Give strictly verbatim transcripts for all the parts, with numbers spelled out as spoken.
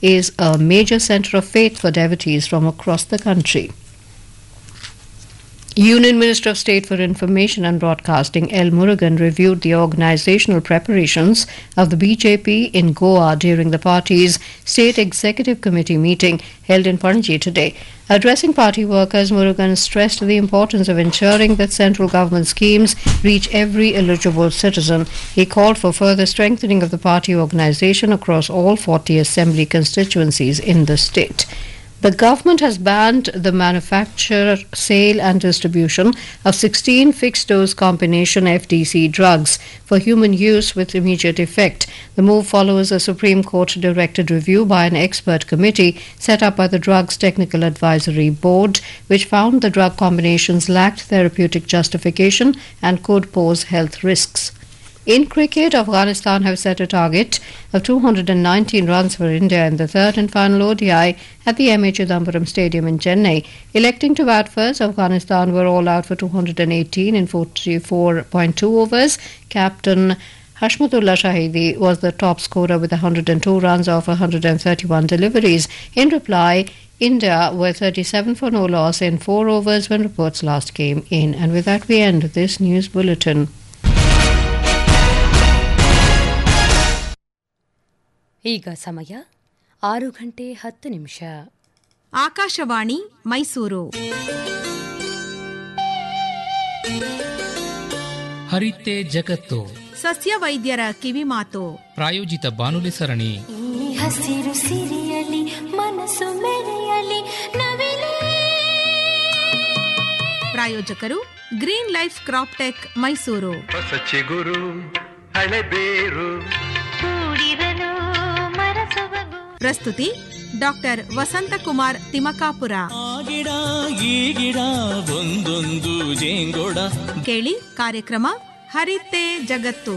is a major center of faith for devotees from across the country. Union Minister of State for Information and Broadcasting L. Murugan reviewed the organizational preparations of the B J P in Goa during the party's State Executive Committee meeting held in Panaji today. Addressing party workers, Murugan stressed the importance of ensuring that central government schemes reach every eligible citizen. He called for further strengthening of the party organization across all forty assembly constituencies in the state. The government has banned the manufacture, sale and distribution of sixteen fixed-dose combination F D C drugs for human use with immediate effect. The move follows a Supreme Court-directed review by an expert committee set up by the Drugs Technical Advisory Board, which found the drug combinations lacked therapeutic justification and could pose health risks. In cricket, Afghanistan have set a target of two hundred nineteen runs for India in the third and final O D I at the M A Chidambaram Stadium in Chennai. Electing to bat first, Afghanistan were all out for two hundred eighteen in forty-four point two overs. Captain Hashmatullah Shahidi was the top scorer with one hundred two runs off one hundred thirty-one deliveries. In reply, India were thirty-seven for no loss in four overs when reports last came in. And with that, we end this news bulletin. ಈಗ ಸಮಯ ಆರು ಗಂಟೆ ಹತ್ತು ನಿಮಿಷ. ಆಕಾಶವಾಣಿ ಮೈಸೂರು. ಹರಿತೆ ಜಗತ್ತು ಸಸ್ಯ ವೈದ್ಯರ ಕಿವಿಮಾತು ಪ್ರಾಯೋಜಿತ ಬಾನುಲಿ ಸರಣಿ. ಹಸಿರು ಸಿರಿಯಲಿ ಮನಸ್ಸು ಮೆರೆಯಲಿ ನವಿಲೇ. ಪ್ರಾಯೋಜಕರು green life crop tech Mysuru. ಹೊಸ ಚಿಗುರು ಹಳೆಬೇರು ಕೂಡಿರಲು ಪ್ರಸ್ತುತಿ ಡಾಕ್ಟರ್ ವಸಂತಕುಮಾರ್ ತಿಮಕಾಪುರ. ಗಿಡ ಈ ಗಿಡ ಒಂದೊಂದು ಜೇಂಗೊಡ. ಕೇಳಿ ಕಾರ್ಯಕ್ರಮ ಹರಿತೆ ಜಗತ್ತು.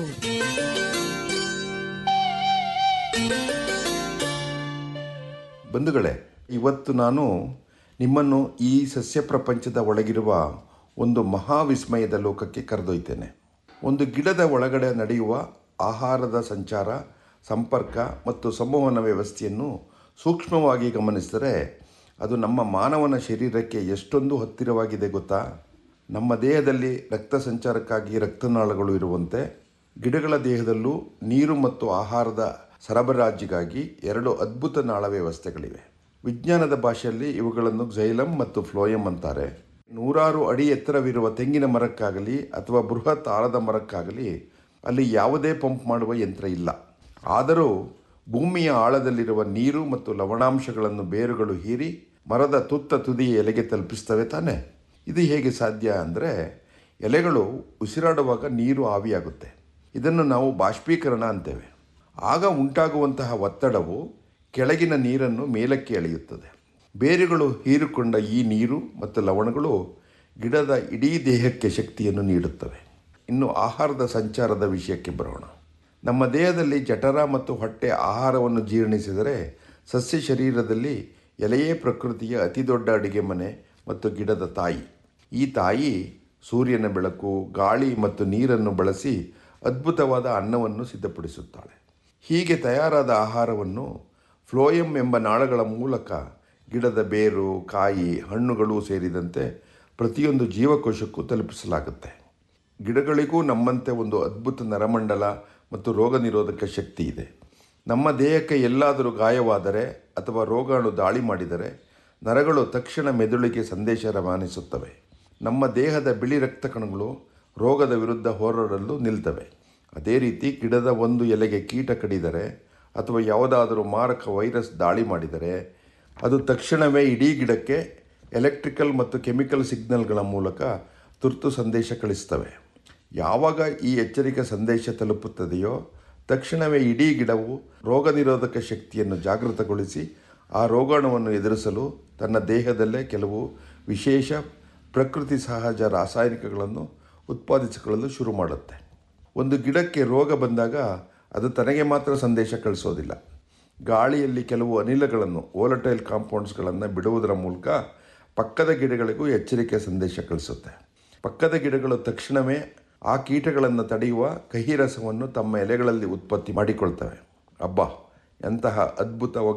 ಬಂಧುಗಳೇ, ಇವತ್ತು ನಾನು ನಿಮ್ಮನ್ನು ಈ ಸಸ್ಯ ಪ್ರಪಂಚದ ಒಳಗಿರುವ ಒಂದು ಮಹಾವಿಸ್ಮಯದ ಲೋಕಕ್ಕೆ ಕರೆದೊಯ್ತೇನೆ. ಒಂದು ಗಿಡದ ಒಳಗಡೆ ನಡೆಯುವ ಆಹಾರದ ಸಂಚಾರ, ಸಂಪರ್ಕ ಮತ್ತು ಸಂವಹನ ವ್ಯವಸ್ಥೆಯನ್ನು ಸೂಕ್ಷ್ಮವಾಗಿ ಗಮನಿಸಿದರೆ ಅದು ನಮ್ಮ ಮಾನವನ ಶರೀರಕ್ಕೆ ಎಷ್ಟೊಂದು ಹತ್ತಿರವಾಗಿದೆ ಗೊತ್ತಾ? ನಮ್ಮ ದೇಹದಲ್ಲಿ ರಕ್ತ ಸಂಚಾರಕ್ಕಾಗಿ ರಕ್ತನಾಳಗಳು ಇರುವಂತೆ ಗಿಡಗಳ ದೇಹದಲ್ಲೂ ನೀರು ಮತ್ತು ಆಹಾರದ ಸರಬರಾಜಿಗಾಗಿ ಎರಡು ಅದ್ಭುತ ನಾಳ ವ್ಯವಸ್ಥೆಗಳಿವೆ. ವಿಜ್ಞಾನದ ಭಾಷೆಯಲ್ಲಿ ಇವುಗಳನ್ನು ಝೈಲಮ್ ಮತ್ತು ಫ್ಲೋಯಮ್ ಅಂತಾರೆ. ನೂರಾರು ಅಡಿ ಎತ್ತರವಿರುವ ತೆಂಗಿನ ಮರಕ್ಕಾಗಲಿ ಅಥವಾ ಬೃಹತ್ ಆಲದ ಮರಕ್ಕಾಗಲಿ ಅಲ್ಲಿ ಯಾವುದೇ ಪಂಪ್ ಮಾಡುವ ಯಂತ್ರ ಇಲ್ಲ. ಆದರೂ ಭೂಮಿಯ ಆಳದಲ್ಲಿರುವ ನೀರು ಮತ್ತು ಲವಣಾಂಶಗಳನ್ನು ಬೇರುಗಳು ಹೀರಿ ಮರದ ತುತ್ತ ತುದಿಯ ಎಲೆಗೆ ತಲುಪಿಸ್ತವೆ ತಾನೆ. ಇದು ಹೇಗೆ ಸಾಧ್ಯ ಅಂದರೆ, ಎಲೆಗಳು ಉಸಿರಾಡುವಾಗ ನೀರು ಆವಿಯಾಗುತ್ತೆ. ಇದನ್ನು ನಾವು ಬಾಷ್ಪೀಕರಣ ಅಂತೇವೆ. ಆಗ ಉಂಟಾಗುವಂತಹ ಒತ್ತಡವು ಕೆಳಗಿನ ನೀರನ್ನು ಮೇಲಕ್ಕೆ ಎಳೆಯುತ್ತದೆ. ಬೇರುಗಳು ಹೀರಿಕೊಂಡ ಈ ನೀರು ಮತ್ತು ಲವಣಗಳು ಗಿಡದ ಇಡೀ ದೇಹಕ್ಕೆ ಶಕ್ತಿಯನ್ನು ನೀಡುತ್ತವೆ. ಇನ್ನು ಆಹಾರದ ಸಂಚಾರದ ವಿಷಯಕ್ಕೆ ಬರೋಣ. ನಮ್ಮ ದೇಹದಲ್ಲಿ ಜಠರ ಮತ್ತು ಹೊಟ್ಟೆ ಆಹಾರವನ್ನು ಜೀರ್ಣಿಸಿದರೆ ಸಸ್ಯ ಶರೀರದಲ್ಲಿ ಎಲೆಯೇ ಪ್ರಕೃತಿಯ ಅತಿ ದೊಡ್ಡ ಅಡಿಗೆ ಮನೆ ಮತ್ತು ಗಿಡದ ತಾಯಿ. ಈ ತಾಯಿ ಸೂರ್ಯನ ಬೆಳಕು, ಗಾಳಿ ಮತ್ತು ನೀರನ್ನು ಬಳಸಿ ಅದ್ಭುತವಾದ ಅನ್ನವನ್ನು ಸಿದ್ಧಪಡಿಸುತ್ತಾಳೆ. ಹೀಗೆ ತಯಾರಾದ ಆಹಾರವನ್ನು ಫ್ಲೋಯಮ್ ಎಂಬ ನಾಳಗಳ ಮೂಲಕ ಗಿಡದ ಬೇರು, ಕಾಯಿ, ಹಣ್ಣುಗಳು ಸೇರಿದಂತೆ ಪ್ರತಿಯೊಂದು ಜೀವಕೋಶಕ್ಕೂ ತಲುಪಿಸಲಾಗುತ್ತೆ. ಗಿಡಗಳಿಗೂ ನಮ್ಮಂತೆ ಒಂದು ಅದ್ಭುತ ನರಮಂಡಲ ಮತ್ತು ರೋಗ ನಿರೋಧಕ ಶಕ್ತಿ ಇದೆ. ನಮ್ಮ ದೇಹಕ್ಕೆ ಎಲ್ಲಾದರೂ ಗಾಯವಾದರೆ ಅಥವಾ ರೋಗಾಣು ದಾಳಿ ಮಾಡಿದರೆ ನರಗಳು ತಕ್ಷಣ ಮೆದುಳಿಗೆ ಸಂದೇಶ ರವಾನಿಸುತ್ತವೆ. ನಮ್ಮ ದೇಹದ ಬಿಳಿ ರಕ್ತ ಕಣಗಳು ರೋಗದ ವಿರುದ್ಧ ಹೋರಾಡಲು ನಿಲ್ತವೆ. ಅದೇ ರೀತಿ ಗಿಡದ ಒಂದು ಎಲೆಗೆ ಕೀಟ ಕಡಿದರೆ ಅಥವಾ ಯಾವುದಾದರೂ ಮಾರಕ ವೈರಸ್ ದಾಳಿ ಮಾಡಿದರೆ ಅದು ತಕ್ಷಣವೇ ಇಡೀ ಗಿಡಕ್ಕೆ ಎಲೆಕ್ಟ್ರಿಕಲ್ ಮತ್ತು ಕೆಮಿಕಲ್ ಸಿಗ್ನಲ್ಗಳ ಮೂಲಕ ತುರ್ತು ಸಂದೇಶ ಕಳಿಸ್ತವೆ. ಯಾವಾಗ ಈ ಎಚ್ಚರಿಕೆ ಸಂದೇಶ ತಲುಪುತ್ತದೆಯೋ ತಕ್ಷಣವೇ ಇಡೀ ಗಿಡವು ರೋಗ ನಿರೋಧಕ ಶಕ್ತಿಯನ್ನು ಜಾಗೃತಗೊಳಿಸಿ ಆ ರೋಗಾಣುವನ್ನು ಎದುರಿಸಲು ತನ್ನ ದೇಹದಲ್ಲೇ ಕೆಲವು ವಿಶೇಷ ಪ್ರಕೃತಿ ಸಹಜ ರಾಸಾಯನಿಕಗಳನ್ನು ಉತ್ಪಾದಿಸಿಕೊಳ್ಳಲು ಶುರು ಮಾಡುತ್ತೆ. ಒಂದು ಗಿಡಕ್ಕೆ ರೋಗ ಬಂದಾಗ ಅದು ತನಗೆ ಮಾತ್ರ ಸಂದೇಶ ಕಳಿಸೋದಿಲ್ಲ. ಗಾಳಿಯಲ್ಲಿ ಕೆಲವು ಅನಿಲಗಳನ್ನು, ವೋಲಟೈಲ್ ಕಾಂಪೌಂಡ್ಸ್ಗಳನ್ನು ಬಿಡುವುದರ ಮೂಲಕ ಪಕ್ಕದ ಗಿಡಗಳಿಗೂ ಎಚ್ಚರಿಕೆ ಸಂದೇಶ ಕಳಿಸುತ್ತೆ. ಪಕ್ಕದ ಗಿಡಗಳು ತಕ್ಷಣವೇ ಆ ಕೀಟಗಳನ್ನು ತಡೆಯುವ ಕಹಿ ರಸವನ್ನು ತಮ್ಮ ಎಲೆಗಳಲ್ಲಿ ಉತ್ಪತ್ತಿ ಮಾಡಿಕೊಳ್ತವೆ. ಅಬ್ಬಾ, ಎಂತಹ ಅದ್ಭುತ